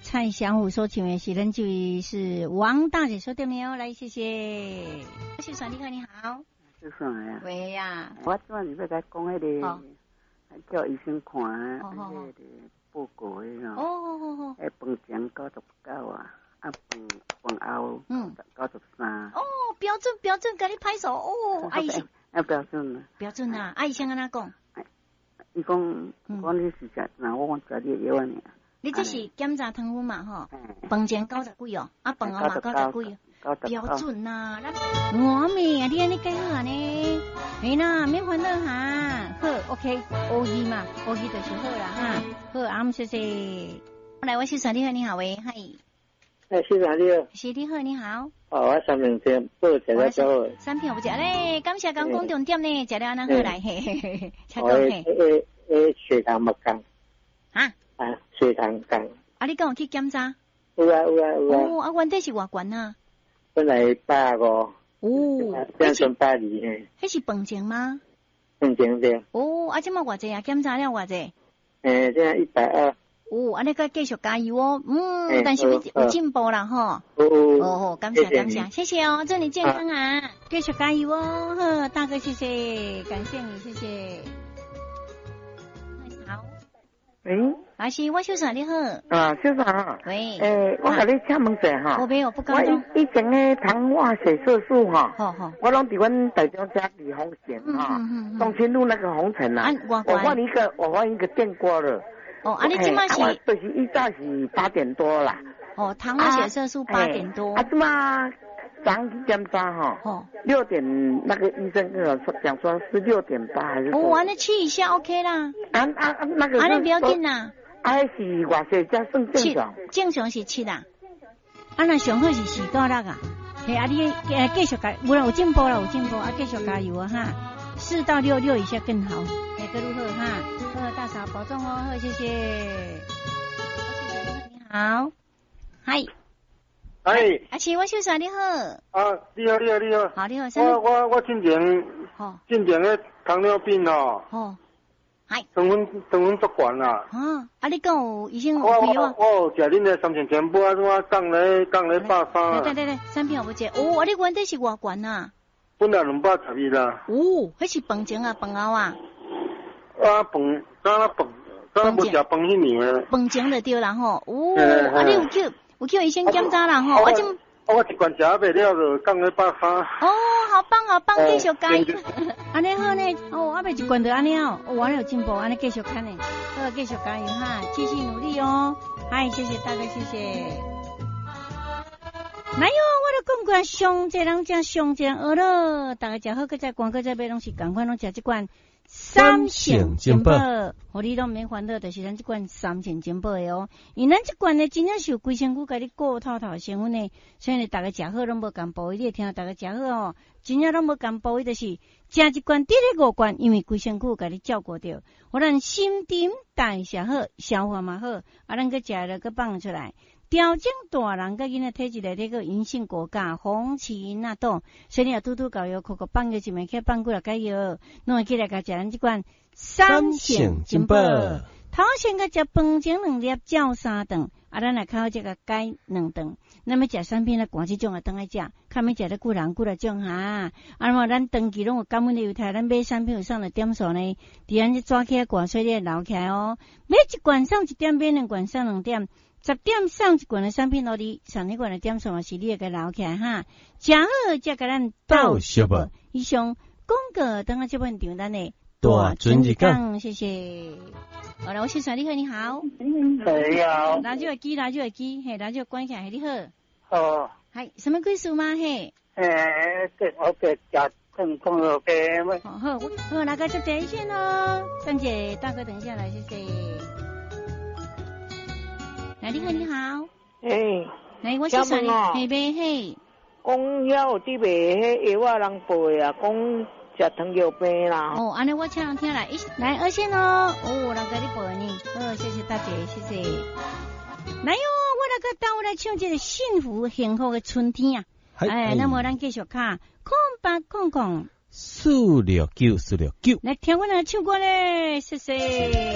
蔡祥虎所请的是咱这位是王大姐说对没有？来，谢谢。秀爽你好，你好。 秀爽呀。 喂呀。 我昨日要甲讲迄个，叫医生看迄个报告迄个。 哦。 迄饭前99啊，饭后93。 哦，标准，给你拍手哦。啊，医生。 标准啊。 标准啊，啊，医生安怎讲？ 伊讲，我你是食，那我讲食你的药尔。 你这是检查糖分嘛吼？饭前90几哦，啊饭后嘛90几哦，标准呐。我妹啊，你安尼计好呢？嘿啦，免烦恼哈。好 ，OK， 乌鱼嘛，乌鱼就是好啦哈。好，阿谢谢。来，我秀爽你好，你好喂，嗨。 秀爽你好。 是你好，你好。 哦，我三明治报食了就好。 三片有食咧，感谢讲重点呢，食了安那好来，嘿嘿嘿，请讲嘿。 血糖不降。 啊？ 血糖降。 啊，你敢有去检查？ 有啊。 哦，啊，原底是偌悬啊？ 本来150。 哦。 变成120嘿。 迄是饭前吗？ 饭前对。 哦，啊，这么偌济啊？检查了偌济？ 这样120。 哦，安尼个继续加油哦。但是有进步啦吼。哦，感谢，谢谢哦，祝你健康啊，继续加油哦。呵，大哥，谢谢，感谢你，谢谢。好。阿是我秀爽你好。 秀爽。 喂。 我甲你请问者哈。 我没有不敢动。 我以前的糖化血色素哈。 好。 我拢伫阮台中家里红线哈。东清路那个红尘啊。我换一个电锅了。 哦，啊，你即马是？ 就是一早是8点多啦。 哦，糖化血色素8点多。 即马早上去检查哈。6点那个医生跟我说讲说是6.8还是？ 哦，安尼去一下 OK 啦。 那个。 安尼不要紧啦。 是偌济才算正常？ 正常是7啦。那上好是4到6啊。嘿，啊你继续加，有进步啦，啊继续加油啊哈。4到6以下更好。各如何哈？好，大嫂保重哦，好，谢谢。你好，嗨。阿是我秀爽你好。 你好。 好，你好。 我进前的糖尿病哦。 嗨。 糖分足悬啦。 啊，你讲有医生有开药？ 我有食恁的3全部啊，怎啊降咧130。 对，3片有食。哦，啊，你原底是偌悬啊？ 本来211啦。 哦，迄是饭前啊，饭后啊？ 饭，刚无食饭迄年啊。 饭前就对啦吼。哦，啊，你有叫医生检查啦吼。 我一罐食袂了就降咧130。 哦，好棒，继续加油。安尼好呢。哦，我袂一罐就安尼哦。我有进步，安尼继续看呢。好，继续加油哈，继续努力哦。嗨，谢谢大哥，谢谢。来哟，我都讲过上济人食上济人饿了，大家食好，搁再逛，搁再买东西，赶快拢食这罐3全金宝，互你拢免烦恼，就是咱这罐3全金宝的哦。因咱这罐呢，真正是有规身躯，甲你顾透透成分呢，所以呢，大家食好拢无共部位，你会听到大家食好哦，真正拢无共部位，就是食一罐，得咧5罐，因为规身躯甲你照顾到，互咱心沉代谢好，消化嘛好，啊，咱搁食了搁放出来。调整大人甲囡仔体质内底个阴性果价，红旗那冻，所以你要拄搞药，口放个一枚去放过来解药，弄起来甲食咱这罐3全金宝。头先甲食饭前2粒，照3顿，咱来靠这个解2顿。那么食3片咧，寒这种啊，当来食，看没食得久人久来种哈。嘛，咱长期拢有感染的犹太，咱买3片有上了点数呢，伫咱这抓起来寒水咧留起来哦。买一罐上1点，买2罐上2点。10点上一罐的3片落地，上一罐的点数嘛是你会给留起来哈。食好才甲咱倒小无。以上广告等下这本场咱的大准日讲，谢谢。好了，我是爽你好，你好。 你好。 拿这个机，嘿，拿这个关起来，你好。 哦。 系什么贵数吗？嘿。 我食更了嘅咩？ 好，那个就等一下咯。张姐，大哥等一下来，谢谢。来，你好，你好。来，我是爽你，嘿呗嘿。 讲遐有伫卖迄药仔人背啊，讲食糖尿病啦。 哦，安尼我请人听来，来二线哦。哦，人家你背呢，好，谢谢大姐，谢谢。来哟，我那个到来唱这个幸福的春天啊。那么咱继续看，0800469469，来听我那唱歌嘞，谢谢。